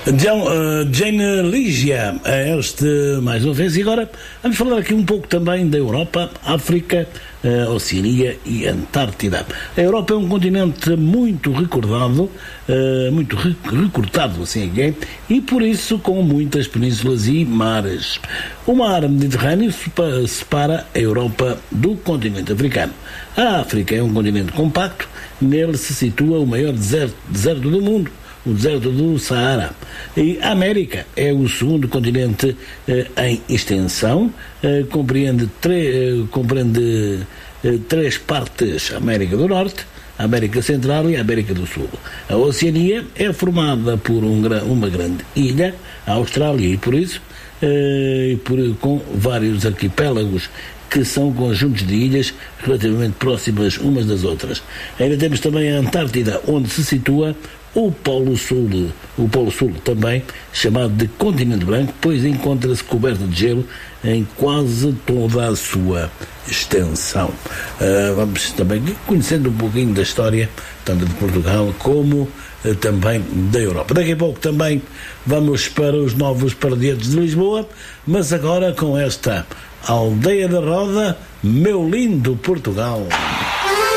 Jane Ligia, mais uma vez. E agora vamos falar aqui um pouco também da Europa, África, Oceania e Antártida. A Europa é um continente muito recordado, muito recortado, assim é, e por isso com muitas penínsulas e mares. O mar Mediterrâneo separa a Europa do continente africano. A África é um continente compacto, nele se situa o maior deserto do mundo, o deserto do Saara. E a América é o segundo continente em extensão, compreende três partes: a América do Norte, a América Central e a América do Sul. A Oceania é formada por uma grande ilha, a Austrália, e por isso com vários arquipélagos que são conjuntos de ilhas relativamente próximas umas das outras. Ainda temos também a Antártida, onde se situa o Polo Sul também chamado de Continente Branco, pois encontra-se coberto de gelo em quase toda a sua extensão. Vamos também conhecendo um pouquinho da história, tanto de Portugal como também da Europa. Daqui a pouco também vamos para os novos Paradiantes de Lisboa, mas agora com esta Aldeia da Roda, meu lindo Portugal.